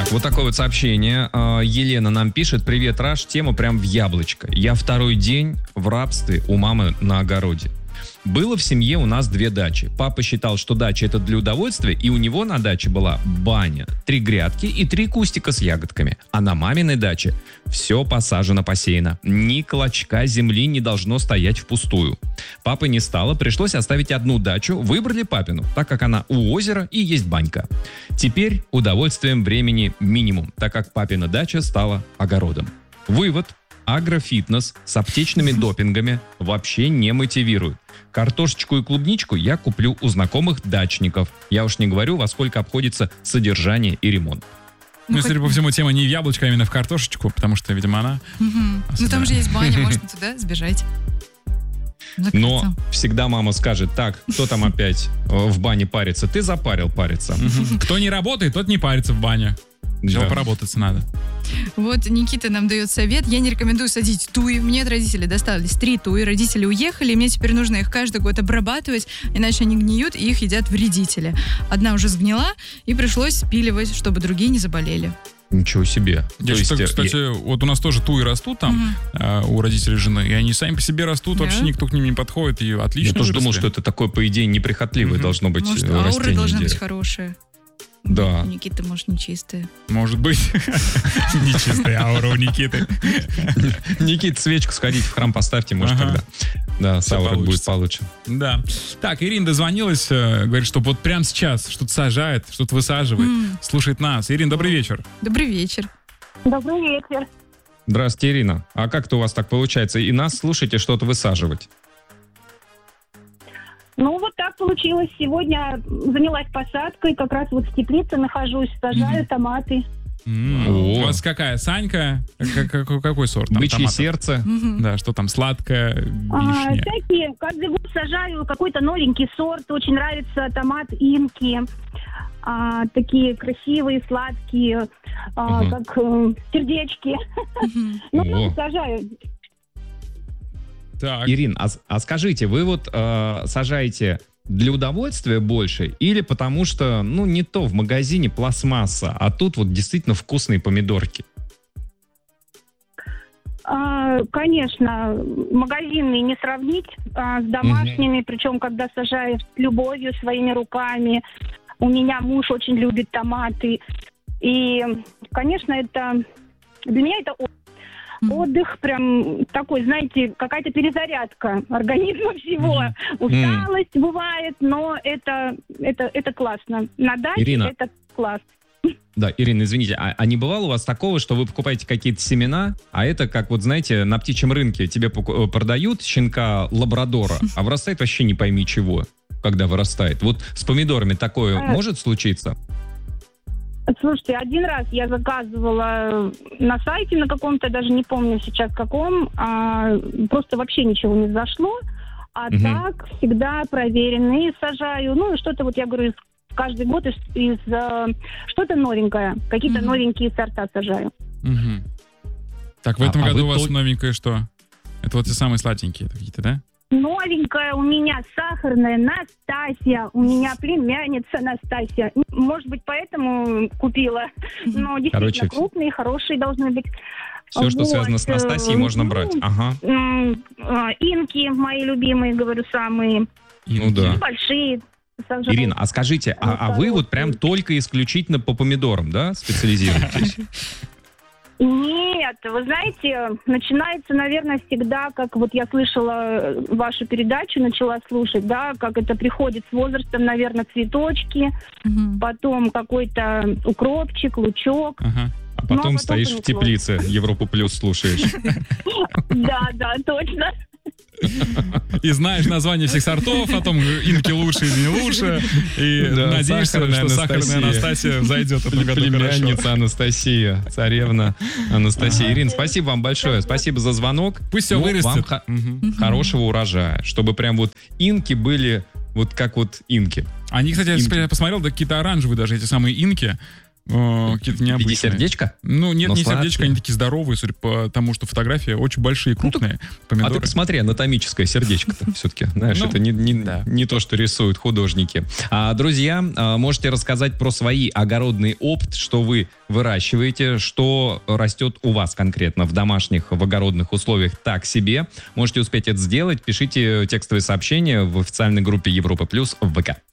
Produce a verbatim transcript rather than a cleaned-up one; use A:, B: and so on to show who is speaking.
A: Вот такое вот сообщение. Елена нам пишет: привет, Раш, тема прям в яблочко. Я второй день в рабстве у мамы на огороде. Было в семье у нас две дачи. Папа считал, что дача это для удовольствия, и у него на даче была баня, три грядки и три кустика с ягодками. А на маминой даче все посажено, посеяно. Ни клочка земли не должно стоять впустую. Папы не стало, пришлось оставить одну дачу, выбрали папину, так как она у озера и есть банька. Теперь удовольствием времени минимум, так как папина дача стала огородом. Вывод. Агрофитнес с аптечными допингами вообще не мотивирует. Картошечку и клубничку я куплю у знакомых дачников. Я уж не говорю, во сколько обходится содержание и ремонт.
B: Ну, ну судя по всему, тема не в яблочко, а именно в картошечку, потому что, видимо, она...
C: Угу. Ну, там же есть баня, можно туда сбежать.
A: Но всегда мама скажет: так, кто там опять в бане парится? Ты запарил париться.
B: Кто не работает, тот не парится в бане. Сначала поработаться надо.
C: Вот Никита нам дает совет. Я не рекомендую садить туи. Мне от родителей достались три туи. Родители уехали, и мне теперь нужно их каждый год обрабатывать, иначе они гниют, и их едят вредители. Одна уже сгнила, и пришлось спиливать, чтобы другие не заболели.
A: Ничего себе.
B: Я
A: То
B: считаю,
A: есть,
B: кстати,
A: я...
B: вот у нас тоже туи растут там, угу. э, у родителей жены, и они сами по себе растут, да? Вообще никто к ним не подходит, и отлично.
A: Я тоже
B: выросли.
A: думал, что это такое, по идее, неприхотливое угу. должно быть.
C: Может,
A: растение.
C: аура должна быть хорошая.
A: Да.
C: У Никиты, может, нечистая.
B: Может быть. Нечистая аура у Никиты.
A: Никита, свечку сходите в храм поставьте, может, тогда. Да, с аурой будет получше.
B: Да. Так, Ирина дозвонилась, говорит, что вот прямо сейчас что-то сажает, что-то высаживает, слушает нас. Ирина, добрый вечер.
C: Добрый вечер.
D: Добрый вечер.
A: Здравствуйте, Ирина. А как-то у вас так получается? И нас слушаете, что-то высаживать?
D: Ну, вот так получилось. Сегодня занялась посадкой, как раз вот в теплице нахожусь, сажаю mm-hmm. томаты.
B: Mm-hmm. У вас какая? Санька? Как, какой сорт?
A: Бычье сердце.
B: Mm-hmm. Да, что там, сладкое, вишня?
D: А, всякие. Каждый год сажаю какой-то новенький сорт. Очень нравится томат инки. А, такие красивые, сладкие, а, mm-hmm. как э, сердечки. Mm-hmm. Ну, ну, сажаю.
A: Так. Ирин, а, а скажите, вы вот э, сажаете для удовольствия больше или потому что, ну, не то в магазине пластмасса, а тут вот действительно вкусные помидорки?
D: А, конечно, магазинные не сравнить а, с домашними, угу. причем когда сажаешь с любовью, своими руками. У меня муж очень любит томаты. И, конечно, это для меня это отдых, прям такой, знаете, какая-то перезарядка организма всего. Mm-hmm. Усталость mm-hmm. бывает, но это, это, это классно. На даче
A: Ирина.
D: Это класс.
A: Да, Ирина, извините, а, а не бывало у вас такого, что вы покупаете какие-то семена, а это, как вот, знаете, на птичьем рынке тебе продают щенка лабрадора, а вырастает вообще не пойми чего, когда вырастает. Вот с помидорами такое а... может случиться?
D: Слушайте, один раз я заказывала на сайте на каком-то, даже не помню сейчас каком, а, просто вообще ничего не зашло, а угу. так всегда проверенные сажаю, ну и что-то вот я говорю, каждый год из, из а, что-то новенькое, какие-то угу. новенькие сорта сажаю.
B: Угу. Так, в этом а, году а у вас
A: тол...
B: новенькое что? Это вот те самые сладенькие какие-то, да?
D: Новенькая у меня сахарная Настасья, у меня племянница Настасья. Может быть, поэтому купила. Но действительно Короче, крупные, хорошие должны быть.
A: Все, вот. Что связано с Настасьей, можно брать. Ага.
D: Инки мои любимые, говорю, самые.
A: Ну да.
D: Большие.
A: Сажаю. Ирина, а скажите, а, а вы вот прям только исключительно по помидорам, да, специализируетесь?
D: Нет, вы знаете, начинается, наверное, всегда, как вот я слышала вашу передачу, начала слушать, да, как это приходит с возрастом, наверное, цветочки, угу. потом какой-то укропчик, лучок.
A: Ага. А потом, ну, а потом стоишь понеслось. В теплице, Европу Плюс слушаешь.
D: Да, да, точно.
B: И знаешь название всех сортов, потом инки лучше или не лучше, и да, надеешься, сахарная что Анастасия. Сахарная Анастасия зайдет в этом году хорошо.
A: Племянница Анастасия, царевна Анастасия. Ага. Ирина, спасибо вам большое, спасибо за звонок.
B: Пусть все ну, вырастет.
A: Вам х- угу. хорошего урожая, чтобы прям вот инки были вот как вот инки.
B: Они, кстати,
A: инки.
B: я посмотрел, да, какие-то оранжевые даже эти самые инки. О, какие-то необычные.
A: В виде сердечка?
B: Ну, нет,
A: Но
B: не
A: сладкие.
B: сердечко, они такие здоровые, судя по тому, что фотографии очень большие, крупные
A: Ну,
B: помидоры.
A: А ты посмотри, анатомическое сердечко-то все-таки. Знаешь,
B: Ну,
A: это не, не,
B: да.
A: не то, что рисуют художники. А, друзья, а, можете рассказать про свои огородный опыт, что вы выращиваете, что растет у вас конкретно в домашних, в огородных условиях так себе. Можете успеть это сделать. Пишите текстовые сообщения в официальной группе Европа Плюс в ВК.